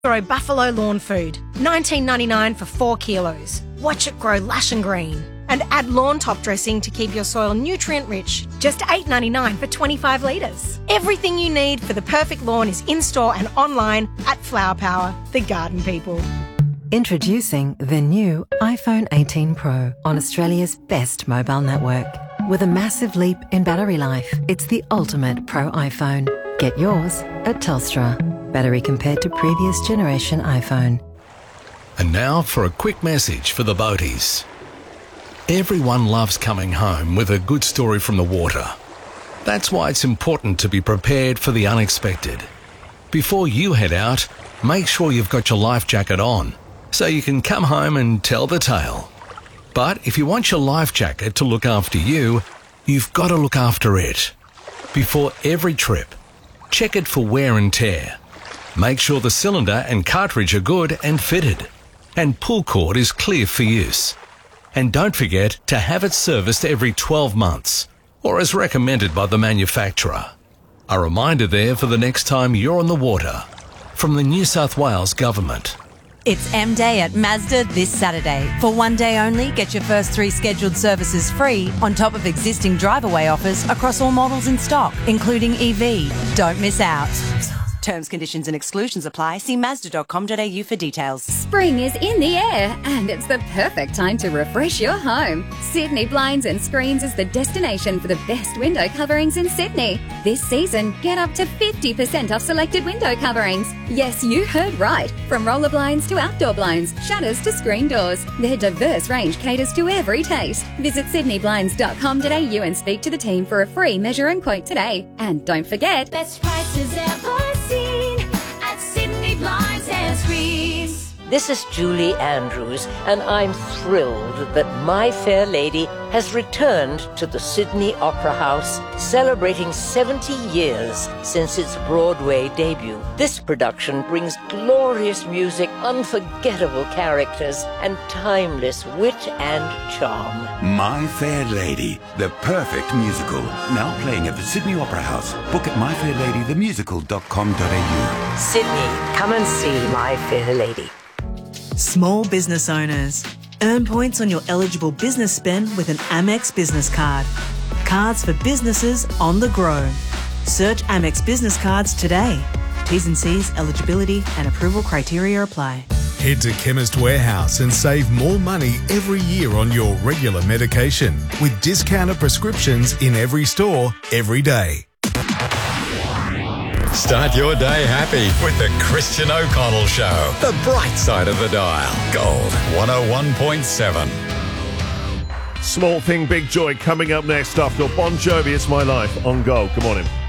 Grow buffalo lawn food, $19.99 for 4 kilos. Watch it grow lush and green. And add lawn top dressing to keep your soil nutrient-rich, just $8.99 for 25 litres. Everything you need for the perfect lawn is in-store and online at Flower Power, the garden people. Introducing the new iPhone 18 Pro on Australia's best mobile network. With a massive leap in battery life, it's the ultimate Pro iPhone. Get yours at Telstra. Battery compared to previous generation iPhone. And now for a quick message for the boaties. Everyone loves coming home with a good story from the water. That's why it's important to be prepared for the unexpected. Before you head out, make sure you've got your life jacket on, so you can come home and tell the tale. But if you want your life jacket to look after you, you've got to look after it. Before every trip, check it for wear and tear. Make sure the cylinder and cartridge are good and fitted, and pull cord is clear for use. And don't forget to have it serviced every 12 months, or as recommended by the manufacturer. A reminder there for the next time you're on the water. From the New South Wales Government. It's M-Day at Mazda this Saturday. For one day only, get your first 3 scheduled services free on top of existing drive-away offers across all models in stock, including EV. Don't miss out. Terms, conditions and exclusions apply. See Mazda.com.au for details. Spring is in the air and it's the perfect time to refresh your home. Sydney Blinds and Screens is the destination for the best window coverings in Sydney. This season, get up to 50% off selected window coverings. Yes, you heard right. From roller blinds to outdoor blinds, shutters to screen doors. Their diverse range caters to every taste. Visit sydneyblinds.com.au and speak to the team for a free measure and quote today. And don't forget, best prices ever seen at Sydney Blinds and Screens. This is Julie Andrews, and I'm thrilled that My Fair Lady has returned to the Sydney Opera House, celebrating 70 years since its Broadway debut. This production brings glorious music, unforgettable characters, and timeless wit and charm. My Fair Lady, the perfect musical. Now playing at the Sydney Opera House. Book at myfairladythemusical.com.au. Sydney, come and see My Fair Lady. Small business owners. Earn points on your eligible business spend with an Amex business card. Cards for businesses on the grow. Search Amex business cards today. T's and C's, eligibility and approval criteria apply. Head to Chemist Warehouse and save more money every year on your regular medication with discounted prescriptions in every store, every day. Start your day happy with the Christian O'Connell Show. The bright side of the dial. Gold 101.7. Small Thing, Big Joy coming up next after Bon Jovi, It's My Life on Gold. Good morning.